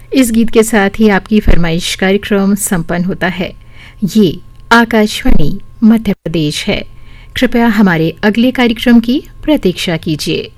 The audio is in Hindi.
इस गीत के साथ ही आपकी फरमाइश कार्यक्रम संपन्न होता है। ये आकाशवाणी मध्य प्रदेश है। कृपया हमारे अगले कार्यक्रम की प्रतीक्षा कीजिए।